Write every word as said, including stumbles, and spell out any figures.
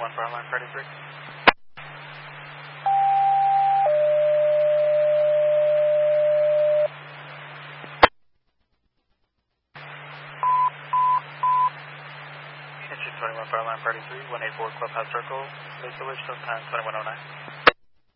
twenty-one for Hotline thirty-three. Engine twenty-one for Hotline thirty-three, one eighty-four Clubhouse Circle, Lake Village, time twenty-one oh nine.